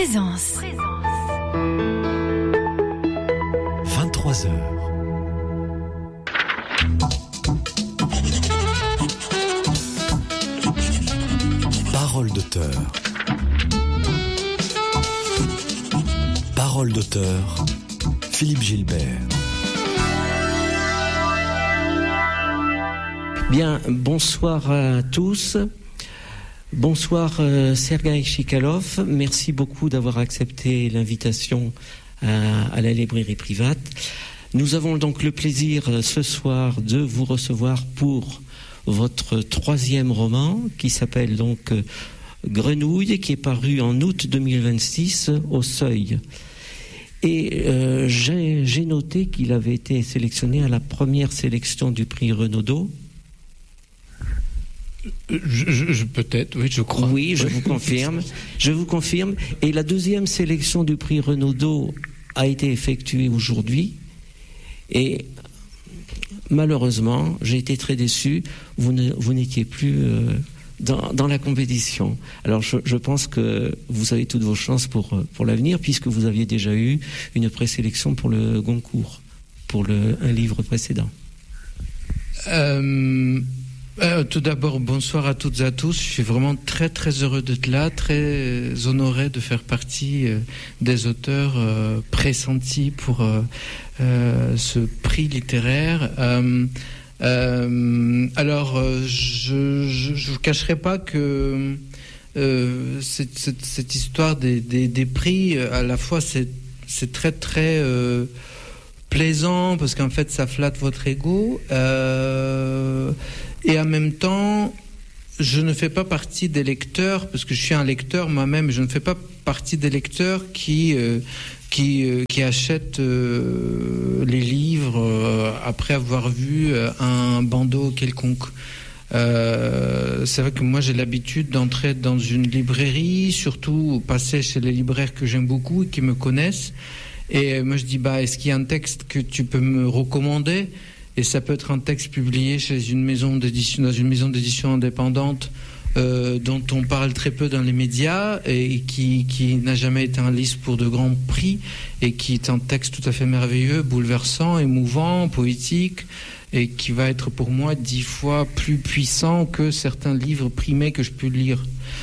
Présence. 23h. Parole d'auteur. Parole d'auteur. Philippe Gilbert. Bien, bonsoir à tous. Bonsoir Sergueï Chikalov. Merci beaucoup d'avoir accepté l'invitation à la librairie Private. Nous avons donc le plaisir ce soir de vous recevoir pour votre 3e roman qui s'appelle donc Grenouille, qui est paru en août 2026 au Seuil. Et j'ai noté qu'il avait été sélectionné à la première sélection du prix Renaudot. Peut-être, oui, je crois. Oui, je vous confirme. Je vous confirme. Et la 2e sélection du prix Renaudot a été effectuée aujourd'hui. Et malheureusement, j'ai été très déçu. Vous n'étiez plus dans la compétition. Alors, je pense que vous avez toutes vos chances pour l'avenir, puisque vous aviez déjà eu une présélection pour le Goncourt, pour un livre précédent. Tout d'abord, bonsoir à toutes et à tous. Je suis vraiment très très heureux d'être là, très honoré de faire partie des auteurs pressentis pour ce prix littéraire. Alors, je vous cacherai pas que cette histoire des prix, à la fois c'est très très plaisant parce qu'en fait ça flatte votre ego. Et en même temps, je ne fais pas partie des lecteurs, parce que je suis un lecteur moi-même, je ne fais pas partie des lecteurs qui achètent les livres après avoir vu un bandeau quelconque. C'est vrai que moi j'ai l'habitude d'entrer dans une librairie, surtout passer chez les libraires que j'aime beaucoup et qui me connaissent. Et moi je dis, est-ce qu'il y a un texte que tu peux me recommander ? Et ça peut être un texte publié chez une maison d'édition, dans une maison d'édition indépendante dont on parle très peu dans les médias et qui n'a jamais été en lice pour de grands prix et qui est un texte tout à fait merveilleux, bouleversant, émouvant, poétique et qui va être pour moi 10 fois plus puissant que certains livres primés que je peux lire.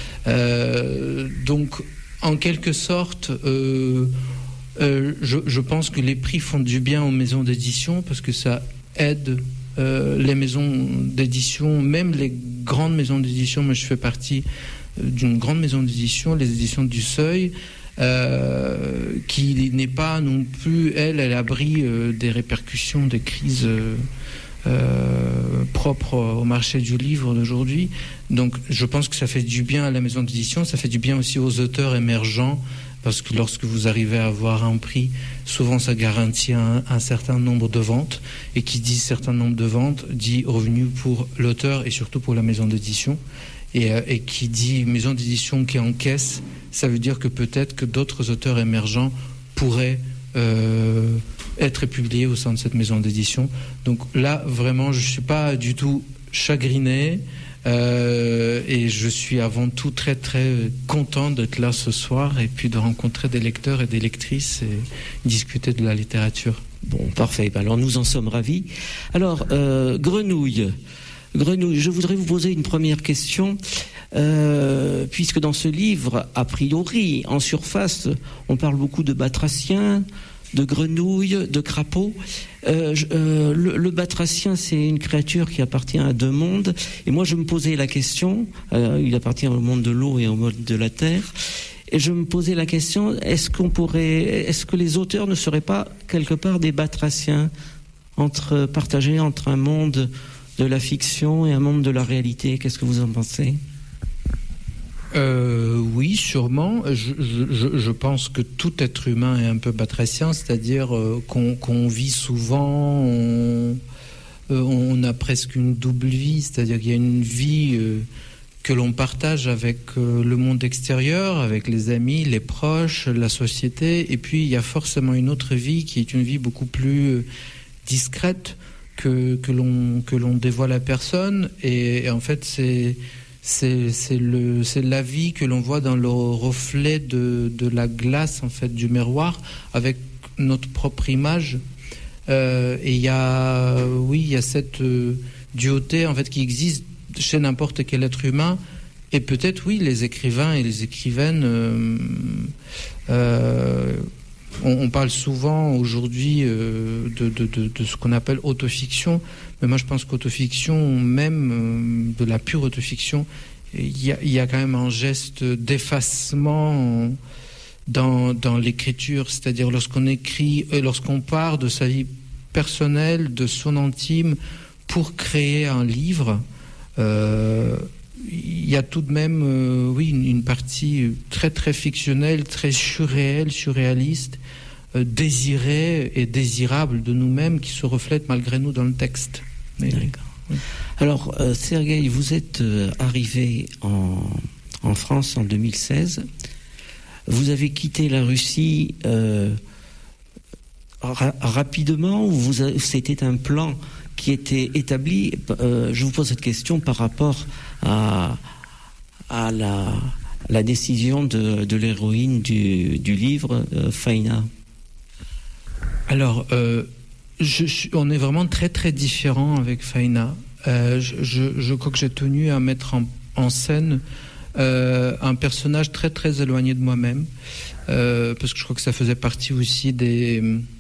Donc, en quelque sorte, je pense que les prix font du bien aux maisons d'édition parce que ça aide les maisons d'édition, même les grandes maisons d'édition. Moi, je fais partie d'une grande maison d'édition, les éditions du Seuil, qui n'est pas non plus, elle à l'abri des répercussions des crises propres au marché du livre d'aujourd'hui. Donc, je pense que ça fait du bien à la maison d'édition, ça fait du bien aussi aux auteurs émergents, parce que lorsque vous arrivez à avoir un prix, souvent ça garantit un certain nombre de ventes. Et qui dit certain nombre de ventes, dit revenu pour l'auteur et surtout pour la maison d'édition. Et qui dit maison d'édition qui encaisse, ça veut dire que peut-être que d'autres auteurs émergents pourraient être publiés au sein de cette maison d'édition. Donc là, vraiment, je ne suis pas du tout chagriné. Et je suis avant tout très très content d'être là ce soir et puis de rencontrer des lecteurs et des lectrices et discuter de la littérature. Bon, parfait. Alors nous en sommes ravis. Alors, Grenouille, je voudrais vous poser une première question, puisque dans ce livre, a priori, en surface, on parle beaucoup de batraciens, de grenouilles, de crapauds. Le batracien, c'est une créature qui appartient à 2 mondes. Et moi, je me posais la question, il appartient au monde de l'eau et au monde de la terre. Et je me posais la question, est-ce que les auteurs ne seraient pas quelque part des batraciens partagés entre un monde de la fiction et un monde de la réalité? Qu'est-ce que vous en pensez ? Oui, sûrement. Je pense que tout être humain est un peu batracien, c'est-à-dire qu'on vit souvent, on a presque une double vie, c'est-à-dire qu'il y a une vie que l'on partage avec le monde extérieur, avec les amis, les proches, la société, et puis il y a forcément une autre vie qui est une vie beaucoup plus discrète que l'on dévoile à personne, et en fait c'est c'est la vie que l'on voit dans le reflet de la glace en fait du miroir avec notre propre image. Et il y a cette duauté en fait qui existe chez n'importe quel être humain. Et peut-être les écrivains et les écrivaines. On parle souvent aujourd'hui de ce qu'on appelle autofiction, mais moi je pense qu'autofiction, même de la pure autofiction, il y a quand même un geste d'effacement dans l'écriture, c'est-à-dire lorsqu'on écrit, lorsqu'on part de sa vie personnelle, de son intime, pour créer un livre, il y a tout de même une partie très très fictionnelle, très surréaliste, désirée et désirable de nous-mêmes qui se reflète malgré nous dans le texte. D'accord. Oui. Alors, Sergueï, vous êtes arrivé en France en 2016. Vous avez quitté la Russie rapidement ou c'était un plan qui était établi? Je vous pose cette question par rapport à la décision de l'héroïne du livre, Faïna. Alors, on est vraiment très très différents avec Faïna. Je crois que j'ai tenu à mettre en scène un personnage très très éloigné de moi-même, parce que je crois que ça faisait partie aussi des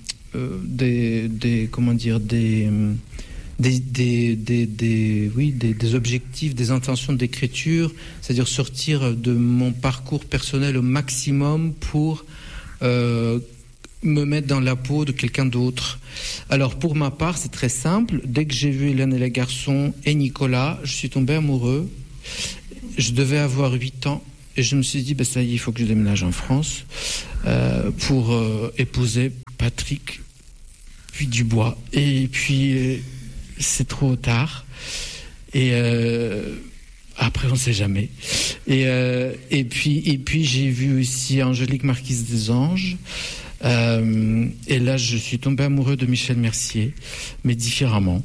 objectifs, des intentions d'écriture, c'est-à-dire sortir de mon parcours personnel au maximum pour me mettre dans la peau de quelqu'un d'autre. Alors pour ma part, c'est très simple. Dès que j'ai vu Hélène et les garçons et Nicolas, je suis tombé amoureux. Je devais avoir 8 ans et je me suis dit, ça y est, il faut que je déménage en France pour épouser Patrick puis Dubois. Et puis c'est trop tard. Et après, on ne sait jamais. Et puis j'ai vu aussi Angélique Marquise des Anges. Et là, je suis tombé amoureux de Michel Mercier, mais différemment.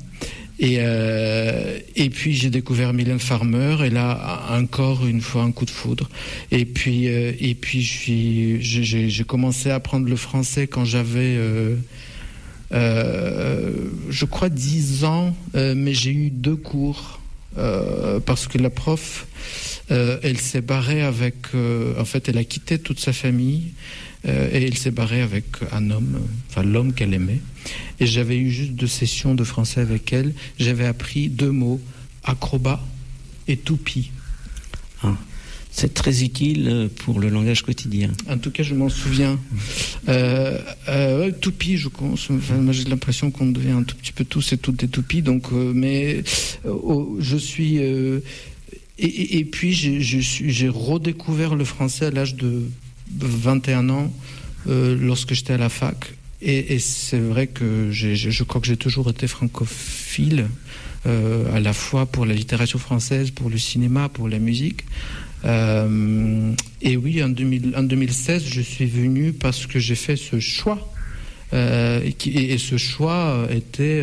Et puis j'ai découvert Mylène Farmer, et là encore une fois un coup de foudre. Et puis j'ai commencé à apprendre le français quand j'avais je crois 10 ans, mais j'ai eu 2 cours parce que la prof elle s'est barrée avec en fait elle a quitté toute sa famille et elle s'est barrée avec un homme, enfin l'homme qu'elle aimait, et j'avais eu juste 2 sessions de français avec elle. J'avais appris 2 mots, acrobat et toupie. C'est très utile pour le langage quotidien. En tout cas, je m'en souviens. Toupie, je pense. Moi, j'ai l'impression qu'on devient un tout petit peu tous et toutes des toupies. Donc, je suis. Et puis, j'ai redécouvert le français à l'âge de 21 ans, lorsque j'étais à la fac. Et c'est vrai que je crois que j'ai toujours été francophile, à la fois pour la littérature française, pour le cinéma, pour la musique. Et oui, en 2016, je suis venu parce que j'ai fait ce choix. Et ce choix était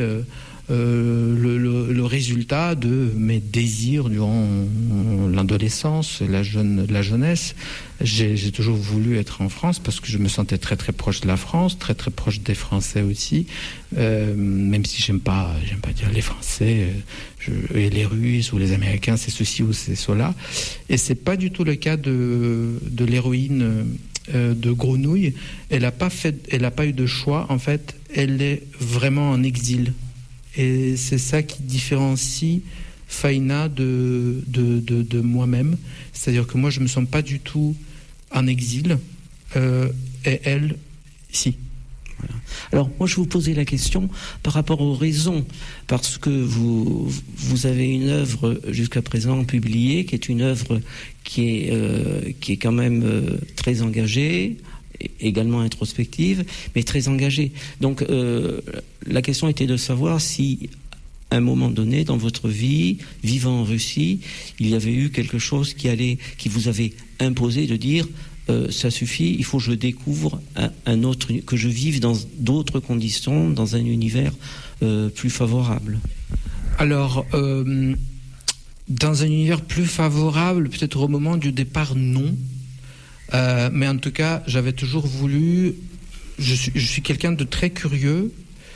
le résultat de mes désirs durant l'adolescence, la jeunesse. J'ai toujours voulu être en France parce que je me sentais très très proche de la France, très très proche des Français aussi, même si j'aime pas dire les Français et les Russes ou les Américains, c'est ceci ou c'est cela. Et c'est pas du tout le cas de l'héroïne de Grenouille. Elle a pas eu de choix, en fait. Elle est vraiment en exil. Et c'est ça qui différencie Faïna de moi-même. C'est-à-dire que moi, je ne me sens pas du tout en exil. Et elle, si. Voilà. Alors, moi, je vous posais la question par rapport aux raisons. Parce que vous avez une œuvre jusqu'à présent publiée, qui est une œuvre qui est quand même très engagée, également introspective, mais très engagée. Donc, la question était de savoir si, à un moment donné, dans votre vie, vivant en Russie, il y avait eu quelque chose qui vous avait imposé de dire ça suffit, il faut que je découvre un autre, que je vive dans d'autres conditions, dans un univers plus favorable. Alors, Dans un univers plus favorable, peut-être au moment du départ, non. Mais en tout cas, j'avais toujours voulu... Je suis quelqu'un de très curieux.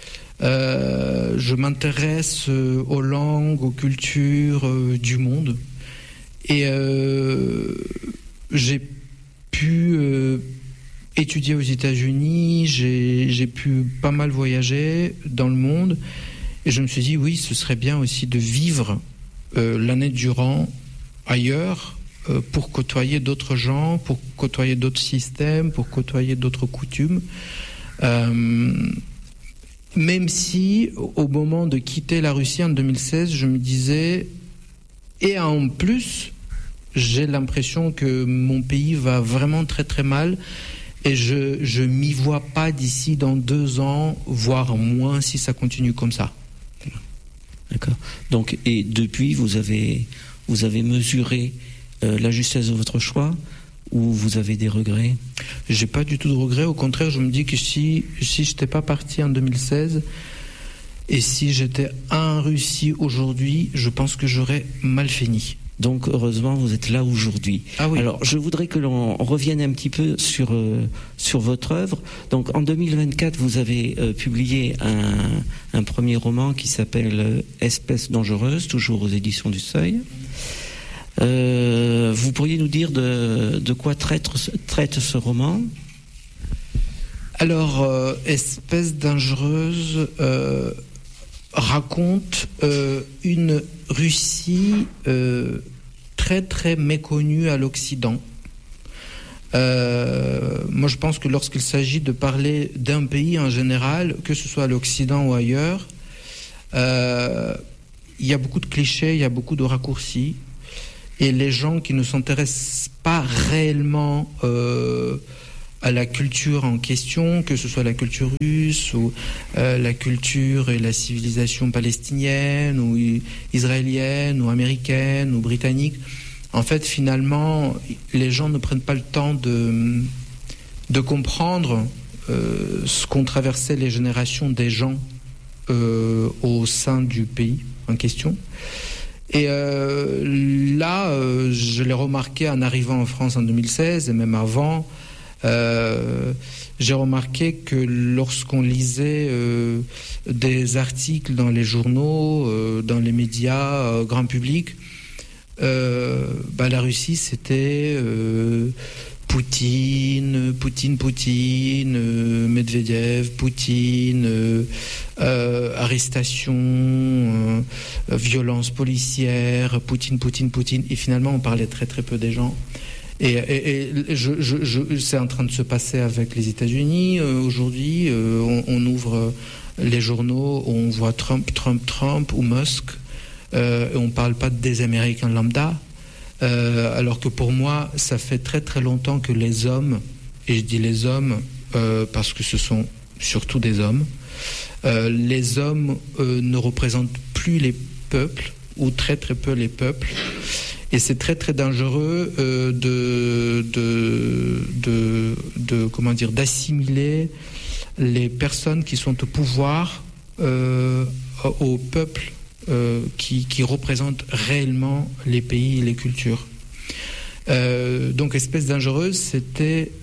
Je m'intéresse aux langues, aux cultures du monde. Et j'ai pu étudier aux États-Unis, j'ai pu pas mal voyager dans le monde. Et je me suis dit, oui, ce serait bien aussi de vivre l'année durant ailleurs pour côtoyer d'autres gens, pour côtoyer d'autres systèmes, pour côtoyer d'autres coutumes. Même si, au moment de quitter la Russie en 2016, je me disais, et en plus, j'ai l'impression que mon pays va vraiment très très mal, et je m'y vois pas d'ici dans 2 ans, voire moins si ça continue comme ça. D'accord. Donc, et depuis, vous avez mesuré la justesse de votre choix, ou vous avez des regrets? J'ai pas du tout de regrets. Au contraire, je me dis que si je n'étais pas parti en 2016 et si j'étais en Russie aujourd'hui, je pense que j'aurais mal fini. Donc, heureusement, vous êtes là aujourd'hui. Ah oui. Alors, je voudrais que l'on revienne un petit peu sur votre œuvre. Donc, en 2024, vous avez publié un premier roman qui s'appelle Espèce dangereuse, toujours aux éditions du Seuil. Vous pourriez nous dire de quoi traite ce roman? Alors, Espèce dangereuse raconte une Russie très très méconnue à l'Occident. Moi, je pense que lorsqu'il s'agit de parler d'un pays en général, que ce soit à l'Occident ou ailleurs, il y a beaucoup de clichés, il y a beaucoup de raccourcis. Et les gens qui ne s'intéressent pas réellement à la culture en question, que ce soit la culture russe ou la culture et la civilisation palestinienne ou israélienne ou américaine ou britannique, en fait, finalement, les gens ne prennent pas le temps de comprendre ce qu'ont traversé les générations des gens au sein du pays en question. Et là, je l'ai remarqué en arrivant en France en 2016, et même avant, j'ai remarqué que lorsqu'on lisait des articles dans les journaux, dans les médias grand public, la Russie, c'était Poutine, Medvedev, Poutine, arrestation, violence policière, Poutine. Et finalement, on parlait très très peu des gens. Et c'est en train de se passer avec les États-Unis. Aujourd'hui, on ouvre les journaux, on voit Trump ou Musk. Et on ne parle pas des Américains lambda. Alors que pour moi, ça fait très très longtemps que les hommes, et je dis les hommes parce que ce sont surtout des hommes, les hommes ne représentent plus les peuples, ou très très peu les peuples, et c'est très très dangereux d'assimiler les personnes qui sont au pouvoir au peuple qui représentent réellement les pays et les cultures. Donc Espèce dangereuse, c'était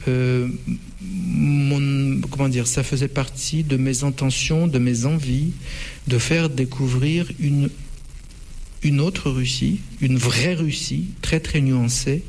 ça faisait partie de mes intentions, de mes envies de faire découvrir une autre Russie, une vraie Russie, très très nuancée,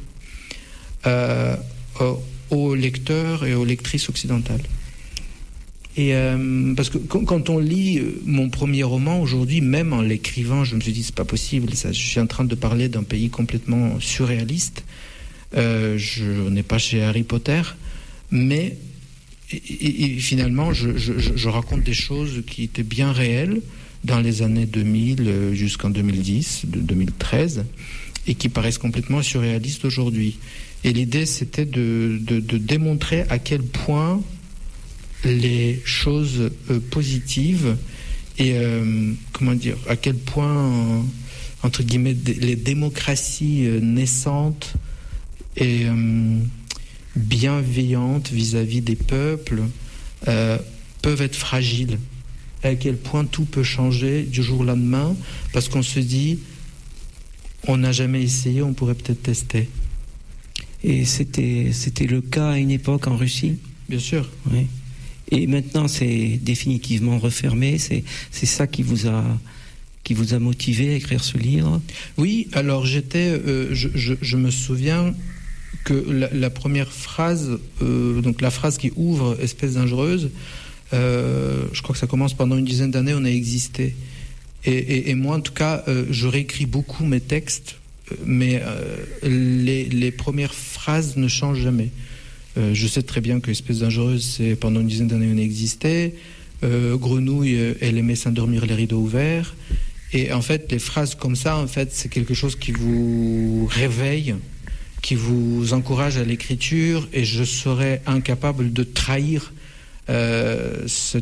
aux lecteurs et aux lectrices occidentales. Et parce que quand on lit mon premier roman aujourd'hui, même en l'écrivant, je me suis dit c'est pas possible. Je suis en train de parler d'un pays complètement surréaliste. Je n'ai pas chez Harry Potter, mais et finalement je raconte des choses qui étaient bien réelles dans les années 2000 jusqu'en 2010, 2013, et qui paraissent complètement surréalistes aujourd'hui. Et l'idée, c'était de démontrer à quel point les choses positives et à quel point entre guillemets les démocraties naissantes et bienveillantes vis-à-vis des peuples peuvent être fragiles, à quel point tout peut changer du jour au lendemain, parce qu'on se dit On n'a jamais essayé, on pourrait peut-être tester. Et c'était le cas à une époque en Russie ? Bien sûr. Oui. Et maintenant, c'est définitivement refermé. C'est ça qui vous a motivé à écrire ce livre ? Oui, alors je me souviens que la première phrase, donc la phrase qui ouvre Espèce dangereuse, je crois que ça commence pendant une dizaine d'années, on a existé. Et moi, en tout cas, je réécris beaucoup mes textes, mais les premières phrases ne changent jamais. Je sais très bien que Espèce dangereuse, c'est pendant une dizaine d'années on a existé. Grenouille, elle aimait s'endormir les rideaux ouverts. Et en fait, les phrases comme ça, en fait, c'est quelque chose qui vous réveille, qui vous encourage à l'écriture, et je serais incapable de trahir ce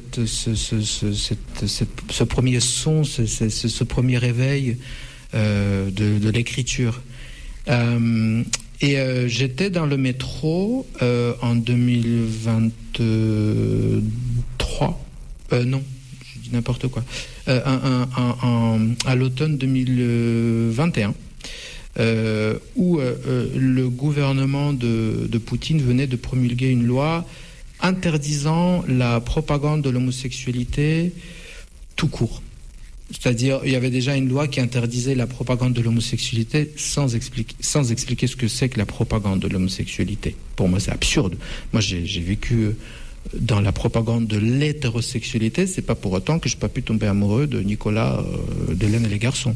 premier son, ce premier réveil de l'écriture. J'étais dans le métro en 2023. Non, je dis n'importe quoi. À l'automne 2021, où le gouvernement de Poutine venait de promulguer une loi interdisant la propagande de l'homosexualité tout court. C'est-à-dire, il y avait déjà une loi qui interdisait la propagande de l'homosexualité sans expliquer ce que c'est que la propagande de l'homosexualité. Pour moi, c'est absurde. Moi, j'ai vécu dans la propagande de l'hétérosexualité. C'est pas pour autant que je n'ai pas pu tomber amoureux de Nicolas, d'Hélène et les garçons.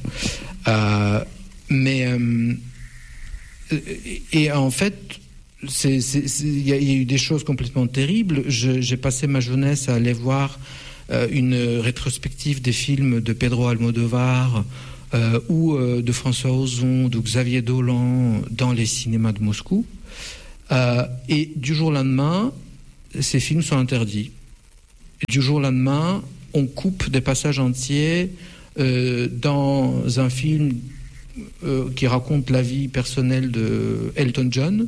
Et en fait, il y a eu des choses complètement terribles. J'ai passé ma jeunesse à aller voir une rétrospective des films de Pedro Almodovar ou de François Ozon, de Xavier Dolan dans les cinémas de Moscou. Et du jour au lendemain, ces films sont interdits. Et du jour au lendemain, on coupe des passages entiers dans un film qui raconte la vie personnelle de Elton John.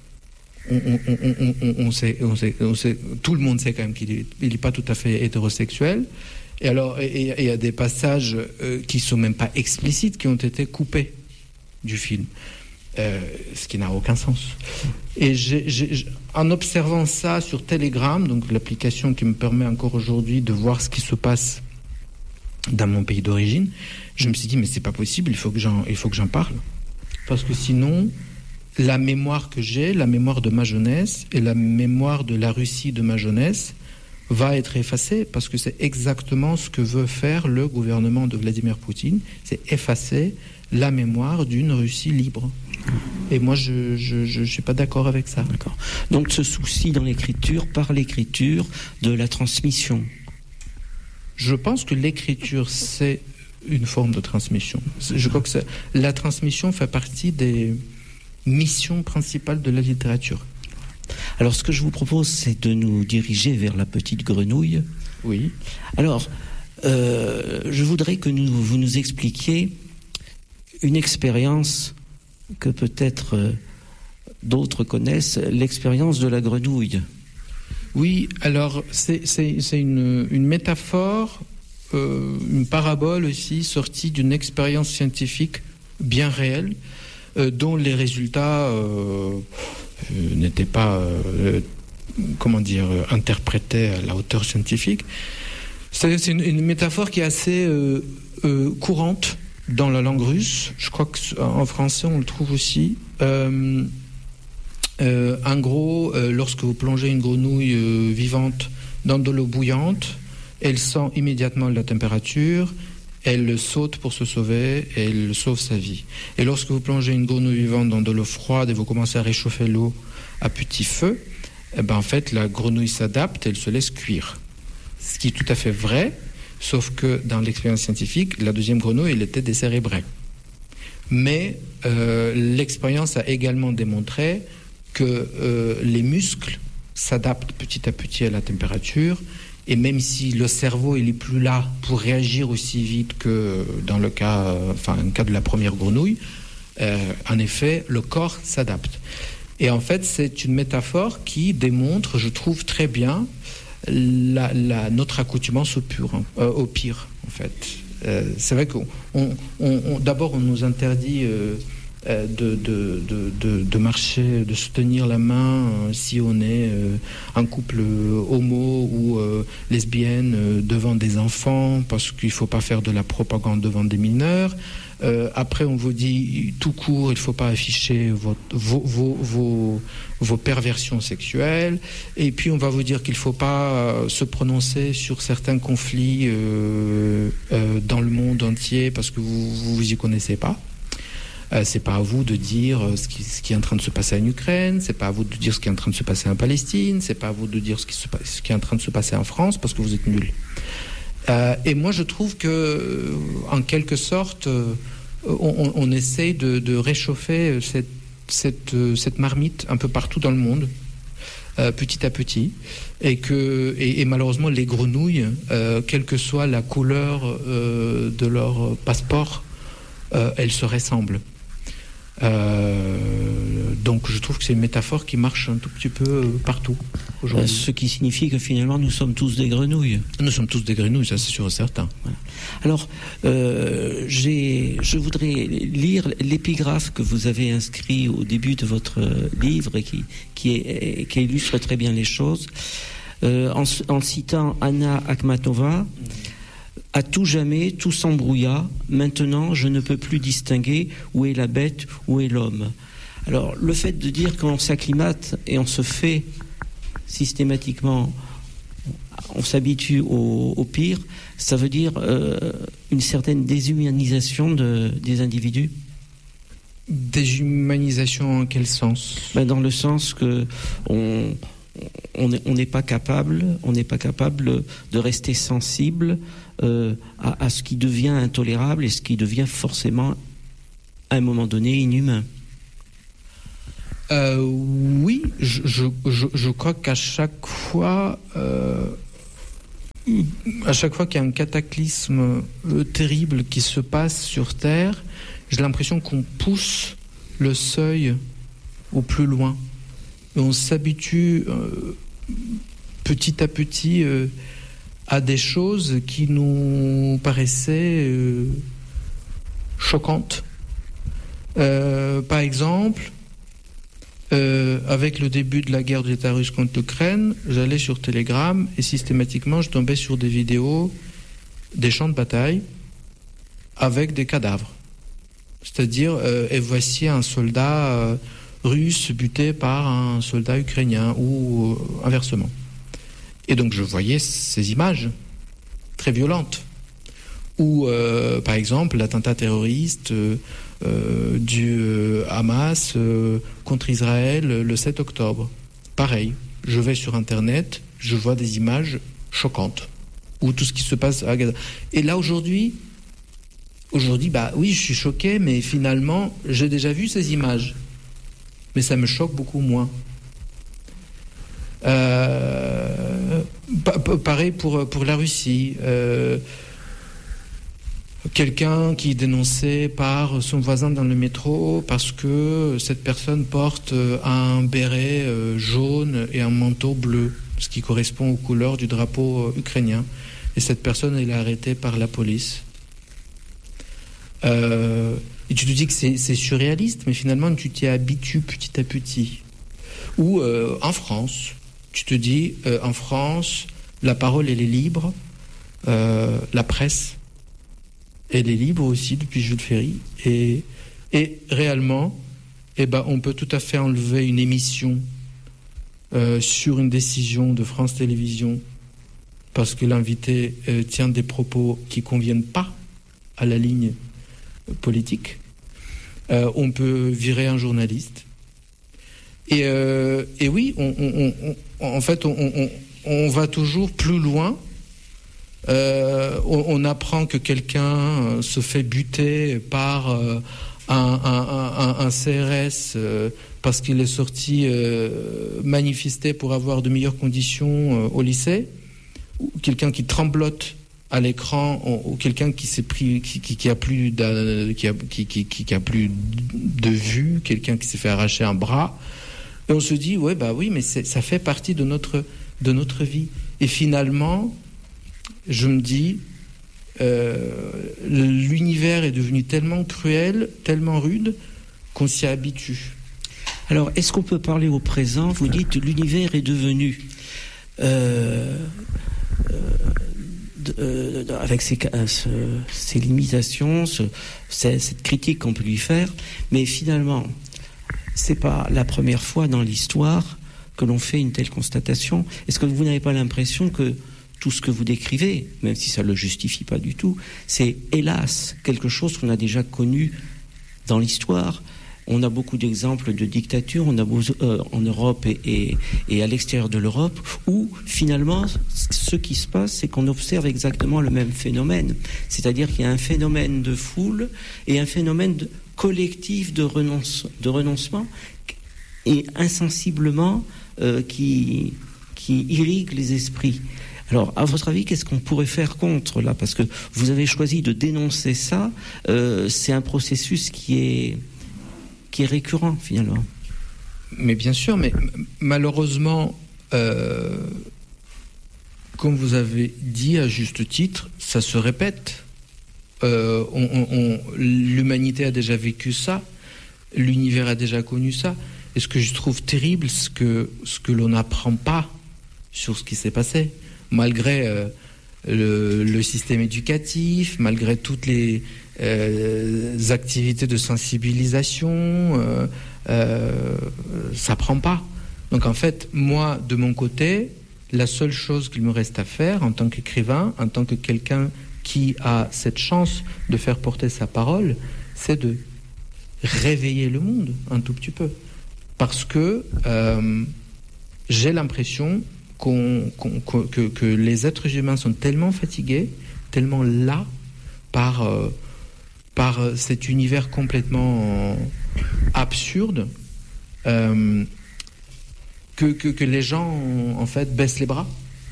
On sait, tout le monde sait quand même qu'il n'est pas tout à fait hétérosexuel. Et alors, il y a des passages qui sont même pas explicites, qui ont été coupés du film, ce qui n'a aucun sens. Et en observant ça sur Telegram, donc l'application qui me permet encore aujourd'hui de voir ce qui se passe dans mon pays d'origine, je me suis dit mais c'est pas possible, il faut que j'en parle, parce que sinon la mémoire que j'ai, la mémoire de ma jeunesse et la mémoire de la Russie de ma jeunesse va être effacée, parce que c'est exactement ce que veut faire le gouvernement de Vladimir Poutine, c'est effacer la mémoire d'une Russie libre. Et moi, je suis pas d'accord avec ça. D'accord. Donc ce souci dans l'écriture, par l'écriture, de la transmission. Je pense que l'écriture, c'est une forme de transmission. Je crois que la transmission fait partie des mission principale de la littérature. Alors, ce que je vous propose, c'est de nous diriger vers La Petite Grenouille. Oui. Alors, je voudrais que vous nous expliquiez une expérience que peut-être d'autres connaissent, l'expérience de la grenouille. Oui, alors c'est une métaphore, une parabole aussi, sortie d'une expérience scientifique bien réelle, dont les résultats n'étaient pas, interprétés à la hauteur scientifique. C'est une métaphore qui est assez courante dans la langue russe. Je crois qu'en français, on le trouve aussi. En gros, lorsque vous plongez une grenouille vivante dans de l'eau bouillante, elle sent immédiatement la température, elle saute pour se sauver et elle sauve sa vie. Et lorsque vous plongez une grenouille vivante dans de l'eau froide et vous commencez à réchauffer l'eau à petit feu, en fait, la grenouille s'adapte, elle se laisse cuire. Ce qui est tout à fait vrai, sauf que dans l'expérience scientifique, la deuxième grenouille, elle était décérébrée. Mais l'expérience a également démontré que les muscles s'adaptent petit à petit à la température, et même si le cerveau il est plus là pour réagir aussi vite que dans le cas de la première grenouille, en effet, le corps s'adapte. Et en fait, c'est une métaphore qui démontre, je trouve très bien, notre accoutumance au pire, en fait. C'est vrai qu'on d'abord on nous interdit de marcher, de se tenir la main si on est un couple homo ou lesbienne devant des enfants, parce qu'il ne faut pas faire de la propagande devant des mineurs. Après, on vous dit tout court, il ne faut pas afficher vos perversions sexuelles. Et puis, on va vous dire qu'il ne faut pas se prononcer sur certains conflits dans le monde entier parce que vous y connaissez pas. C'est pas à vous de dire ce qui est en train de se passer en Ukraine, c'est pas à vous de dire ce qui est en train de se passer en Palestine, c'est pas à vous de dire ce qui est en train de se passer en France parce que vous êtes nuls. Et moi je trouve que en quelque sorte on essaye de réchauffer cette marmite un peu partout dans le monde, petit à petit, et malheureusement les grenouilles, quelle que soit la couleur de leur passeport, elles se ressemblent. Donc je trouve que c'est une métaphore qui marche un tout petit peu partout aujourd'hui. Ce qui signifie que finalement nous sommes tous des grenouilles. Nous sommes tous des grenouilles, ça c'est sûr et certain. Voilà. Alors je voudrais lire l'épigraphe que vous avez inscrit au début de votre livre et qui illustre très bien les choses, en citant Anna Akhmatova. À tout jamais, tout s'embrouilla. Maintenant, je ne peux plus distinguer où est la bête, où est l'homme. Alors, le fait de dire qu'on s'acclimate et on se fait systématiquement, on s'habitue au pire, ça veut dire une certaine déshumanisation des individus. Déshumanisation en quel sens ? Dans le sens que on n'est pas capable de rester sensible à ce qui devient intolérable et ce qui devient forcément à un moment donné inhumain. Oui, je crois qu'à chaque fois qu'il y a un cataclysme terrible qui se passe sur Terre, j'ai l'impression qu'on pousse le seuil au plus loin. Et on s'habitue petit à petit à des choses qui nous paraissaient choquantes. Par exemple, avec le début de la guerre de l'État russe contre l'Ukraine, j'allais sur Telegram et systématiquement je tombais sur des vidéos des champs de bataille avec des cadavres. C'est-à-dire, et voici un soldat russe buté par un soldat ukrainien ou inversement. Et donc je voyais ces images très violentes où, par exemple, l'attentat terroriste du Hamas contre Israël le 7 octobre. Pareil, je vais sur Internet, je vois des images choquantes ou tout ce qui se passe à Gaza. Et là aujourd'hui, oui, je suis choqué, mais finalement, j'ai déjà vu ces images. Mais ça me choque beaucoup moins. Pareil pour la Russie. Quelqu'un qui est dénoncé par son voisin dans le métro parce que cette personne porte un béret jaune et un manteau bleu, ce qui correspond aux couleurs du drapeau ukrainien. Et cette personne, elle est arrêtée par la police. Et tu te dis que c'est surréaliste, mais finalement tu t'y habitues petit à petit. Ou en France, tu te dis, en France, la parole elle est libre, la presse elle est libre aussi depuis Jules Ferry, et réellement, on peut tout à fait enlever une émission sur une décision de France Télévisions parce que l'invité tient des propos qui conviennent pas à la ligne politique. On peut virer un journaliste. Et oui, en fait, on va toujours plus loin. On apprend que quelqu'un se fait buter par un CRS parce qu'il est sorti manifester pour avoir de meilleures conditions au lycée, ou quelqu'un qui tremblote à l'écran, ou quelqu'un qui s'est pris, qui a plus de vue, quelqu'un qui s'est fait arracher un bras, et on se dit oui, mais ça fait partie de notre vie. Et finalement, je me dis, l'univers est devenu tellement cruel, tellement rude, qu'on s'y habitue. Alors, est-ce qu'on peut parler au présent? Vous dites l'univers est devenu, avec ses limitations, cette critique qu'on peut lui faire, mais finalement, c'est pas la première fois dans l'histoire que l'on fait une telle constatation. Est-ce que vous n'avez pas l'impression que tout ce que vous décrivez, même si ça ne le justifie pas du tout, c'est hélas quelque chose qu'on a déjà connu dans l'histoire? On a beaucoup d'exemples de dictatures, on a en Europe et à l'extérieur de l'Europe, où finalement, ce qui se passe, c'est qu'on observe exactement le même phénomène. C'est-à-dire qu'il y a un phénomène de foule et un phénomène collectif de renoncement, et insensiblement qui irrigue les esprits. Alors, à votre avis, qu'est-ce qu'on pourrait faire contre, là? Parce que vous avez choisi de dénoncer ça, c'est un processus qui est récurrent, finalement. Mais bien sûr, mais malheureusement, comme vous avez dit à juste titre, ça se répète. L'humanité a déjà vécu ça, l'univers a déjà connu ça. Et ce que je trouve terrible, c'est que ce que l'on n'apprend pas sur ce qui s'est passé, malgré le système éducatif, malgré toutes les activités de sensibilisation, ça prend pas. Donc en fait, moi, de mon côté, la seule chose qu'il me reste à faire en tant qu'écrivain, en tant que quelqu'un qui a cette chance de faire porter sa parole, c'est de réveiller le monde un tout petit peu. Parce que j'ai l'impression que les êtres humains sont tellement fatigués, tellement las par cet univers complètement absurde, que les gens, en fait, baissent les bras.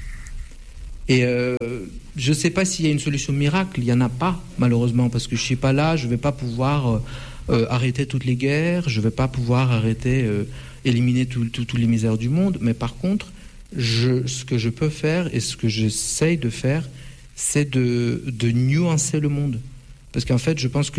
Et je ne sais pas s'il y a une solution miracle. Il n'y en a pas, malheureusement, parce que je ne suis pas là, je ne vais pas pouvoir arrêter toutes les guerres, je ne vais pas pouvoir éliminer tous les misères du monde. Mais par contre, ce que je peux faire et ce que j'essaye de faire, c'est de nuancer le monde. Parce qu'en fait, je pense que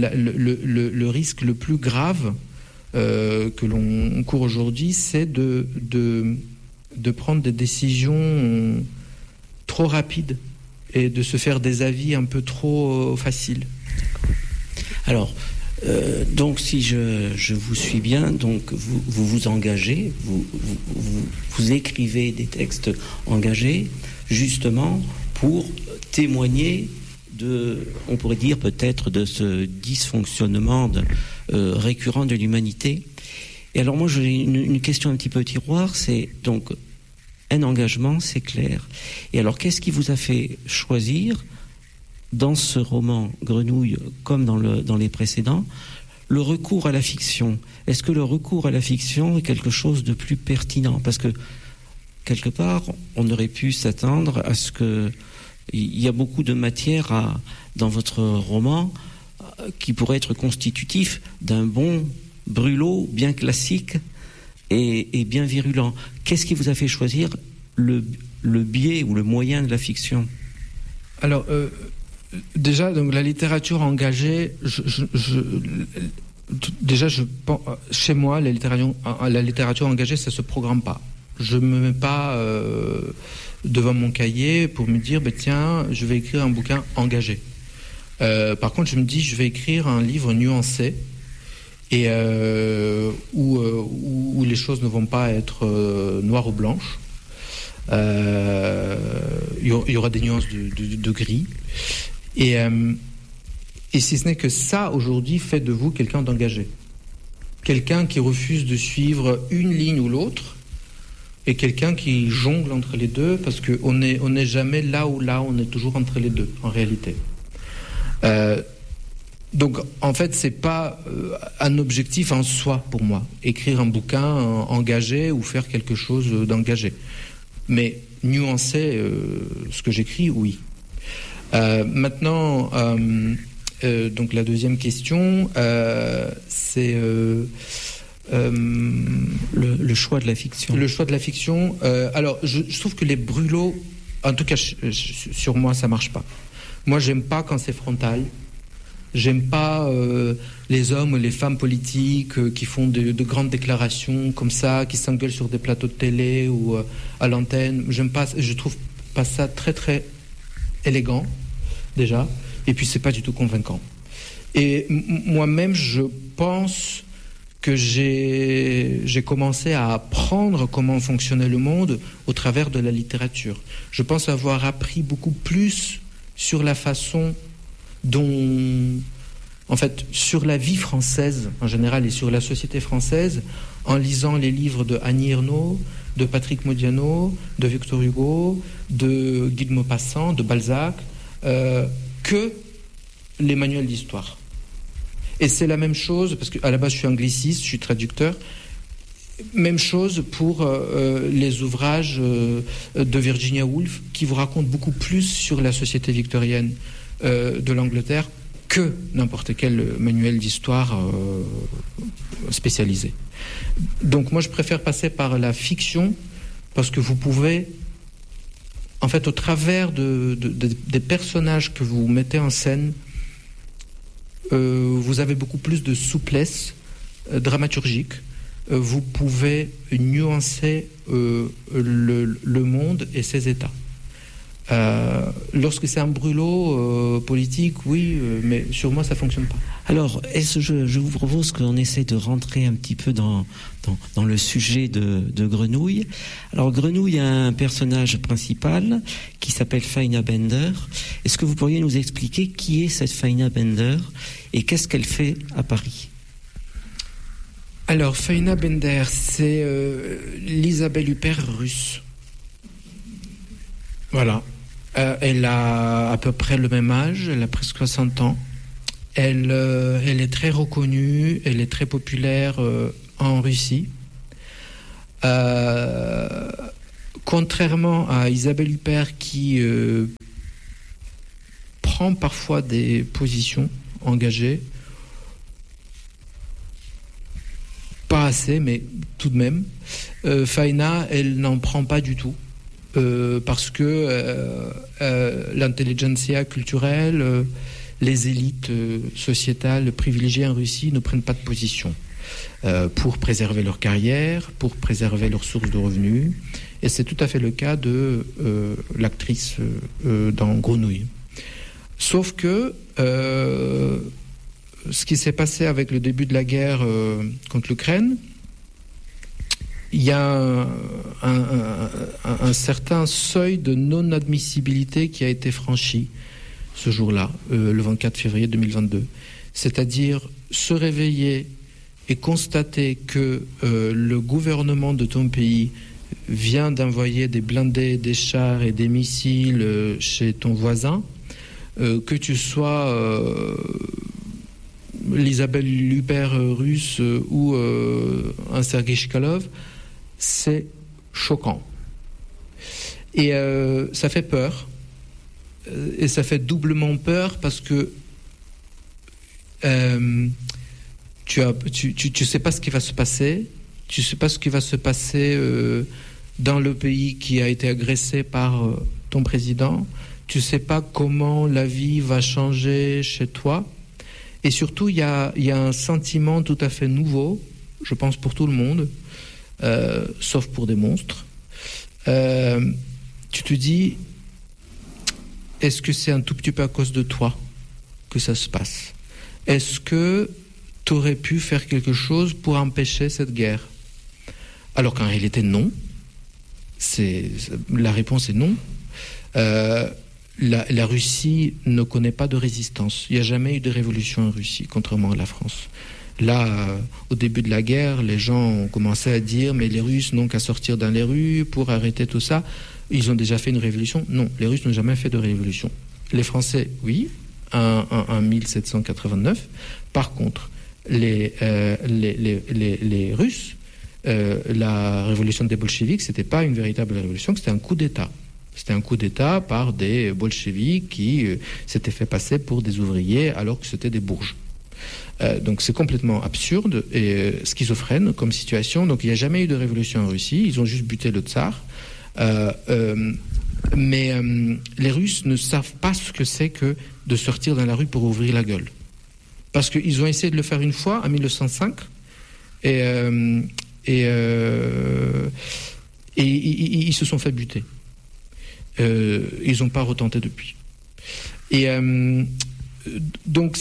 le risque le plus grave que l'on court aujourd'hui, c'est de prendre des décisions trop rapides et de se faire des avis un peu trop faciles. Alors, donc si je vous suis bien, donc vous vous engagez, vous écrivez des textes engagés, justement pour témoigner on pourrait dire peut-être de ce dysfonctionnement récurrent de l'humanité. Et alors moi j'ai une question un petit peu tiroir, c'est donc un engagement, c'est clair. Et alors qu'est-ce qui vous a fait choisir dans ce roman Grenouille, comme dans les précédents, le recours à la fiction? Est-ce que le recours à la fiction est quelque chose de plus pertinent? Parce que quelque part on aurait pu s'attendre à ce que il y a beaucoup de matière dans votre roman qui pourrait être constitutif d'un bon brûlot bien classique et bien virulent. Qu'est-ce qui vous a fait choisir le biais ou le moyen de la fiction? Alors, déjà, donc la littérature engagée, chez moi, la littérature engagée, ça se programme pas. Je me mets pas devant mon cahier pour me dire tiens, je vais écrire un bouquin engagé. Par contre, je me dis je vais écrire un livre nuancé et où les choses ne vont pas être noires ou blanches. Il y aura des nuances de gris. Et si ce n'est que ça, aujourd'hui, fait de vous quelqu'un d'engagé. Quelqu'un qui refuse de suivre une ligne ou l'autre, et quelqu'un qui jongle entre les deux, parce qu'on n'est jamais là, on est toujours entre les deux, en réalité. Donc, en fait, c'est pas un objectif en soi pour moi, écrire un bouquin engagé ou faire quelque chose d'engagé. Mais nuancer ce que j'écris, oui. Maintenant, donc la deuxième question, c'est... le choix de la fiction. Le choix de la fiction. Alors, je trouve que les brûlots, en tout cas sur moi, ça marche pas. Moi, j'aime pas quand c'est frontal. J'aime pas les hommes ou les femmes politiques qui font de grandes déclarations comme ça, qui s'engueulent sur des plateaux de télé ou à l'antenne. Je trouve pas ça très très élégant déjà, et puis c'est pas du tout convaincant. Et moi-même, je pense que j'ai commencé à apprendre comment fonctionnait le monde au travers de la littérature. Je pense avoir appris beaucoup plus sur la façon dont, en fait, sur la vie française en général et sur la société française, en lisant les livres de Annie Ernaux, de Patrick Modiano, de Victor Hugo, de Guy de Maupassant, de Balzac, que les manuels d'histoire. Et c'est la même chose, parce qu'à la base je suis angliciste, je suis traducteur, même chose pour les ouvrages de Virginia Woolf, qui vous racontent beaucoup plus sur la société victorienne de l'Angleterre que n'importe quel manuel d'histoire spécialisé. Donc moi je préfère passer par la fiction, parce que vous pouvez, en fait, au travers des personnages que vous mettez en scène, vous avez beaucoup plus de souplesse dramaturgique. Vous pouvez nuancer le monde et ses états. Lorsque c'est un brûlot politique, oui, mais sur moi ça fonctionne pas. Alors, je vous propose qu'on essaie de rentrer un petit peu dans le sujet de Grenouille. Alors, Grenouille a un personnage principal qui s'appelle Faina Bender. Est-ce que vous pourriez nous expliquer qui est cette Faina Bender et qu'est-ce qu'elle fait à Paris ? Alors, Faina Bender, c'est l'Isabelle Huppert russe. Voilà. Elle a à peu près le même âge, elle a presque 60 ans. Elle est très reconnue, elle est très populaire en Russie. Contrairement à Isabelle Huppert qui prend parfois des positions engagées, pas assez, mais tout de même, Faina, elle n'en prend pas du tout. Parce que l'intelligentsia culturelle, les élites sociétales privilégiées en Russie ne prennent pas de position pour préserver leur carrière, pour préserver leurs sources de revenus. Et c'est tout à fait le cas de l'actrice dans Grenouille. Sauf que ce qui s'est passé avec le début de la guerre contre l'Ukraine, il y a un certain seuil de non-admissibilité qui a été franchi ce jour-là, le 24 février 2022. C'est-à-dire se réveiller et constater que le gouvernement de ton pays vient d'envoyer des blindés, des chars et des missiles chez ton voisin, que tu sois l'Isabelle Huppert russe ou un Sergei Chkalov, c'est choquant. Et ça fait peur. Et ça fait doublement peur parce que tu sais pas ce qui va se passer. Tu sais pas ce qui va se passer dans le pays qui a été agressé par ton président. Tu sais pas comment la vie va changer chez toi. Et surtout, il y a un sentiment tout à fait nouveau, je pense pour tout le monde, sauf pour des monstres. Tu te dis, est-ce que c'est un tout petit peu à cause de toi que ça se passe ? Est-ce que tu aurais pu faire quelque chose pour empêcher cette guerre ? Alors qu'en réalité, non. La réponse est non. La Russie ne connaît pas de résistance. Il n'y a jamais eu de révolution en Russie, contrairement à la France. Là, au début de la guerre, les gens ont commencé à dire « mais les Russes n'ont qu'à sortir dans les rues pour arrêter tout ça ». Ils ont déjà fait une révolution ? Non, les Russes n'ont jamais fait de révolution. Les Français, oui, en 1789. Par contre, les Russes, la révolution des bolcheviks, c'était pas une véritable révolution, c'était un coup d'État. C'était un coup d'État par des bolcheviks qui s'étaient fait passer pour des ouvriers alors que c'était des bourges. Donc c'est complètement absurde et schizophrène comme situation. Donc il n'y a jamais eu de révolution en Russie. Ils ont juste buté le tsar. Mais les Russes ne savent pas ce que c'est que de sortir dans la rue pour ouvrir la gueule. Parce qu'ils ont essayé de le faire une fois, en 1905, et ils se sont fait buter. Ils n'ont pas retenté depuis. Et donc,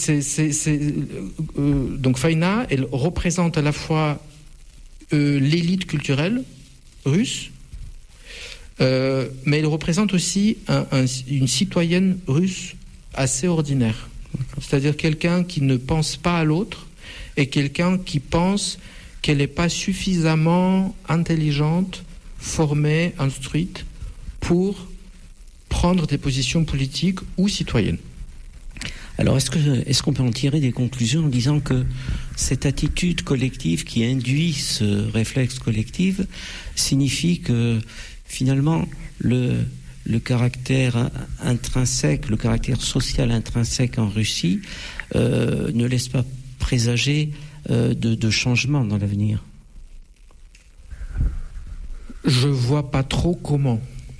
donc Faina, elle représente à la fois l'élite culturelle russe, mais elle représente aussi une citoyenne russe assez ordinaire. C'est-à-dire quelqu'un qui ne pense pas à l'autre et quelqu'un qui pense qu'elle n'est pas suffisamment intelligente, formée, instruite pour prendre des positions politiques ou citoyennes. Alors, est-ce qu'on peut en tirer des conclusions en disant que cette attitude collective qui induit ce réflexe collectif signifie que finalement le caractère intrinsèque, le caractère social intrinsèque en Russie ne laisse pas présager de changements dans l'avenir? Je vois pas trop comment.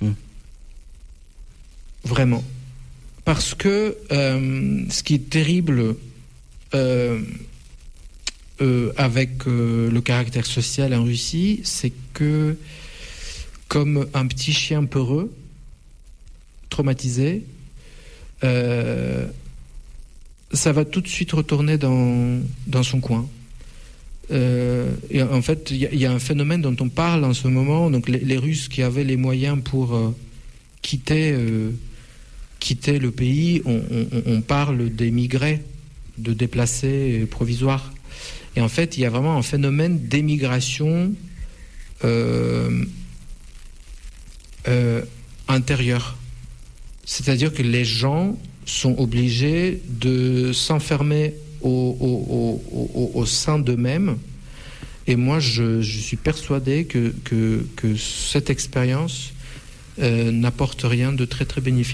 Vraiment. Parce que ce qui est terrible avec le caractère social en Russie, c'est que comme un petit chien peureux, traumatisé, ça va tout de suite retourner dans son coin. Et en fait, il y a un phénomène dont on parle en ce moment. Donc les Russes qui avaient les moyens pour quitter le pays, on parle d'émigrés, de déplacés provisoires. Et en fait, il y a vraiment un phénomène d'émigration intérieure. C'est-à-dire que les gens sont obligés de s'enfermer au sein d'eux-mêmes. Et moi, je suis persuadé que cette expérience n'apporte rien de très très bénéfique.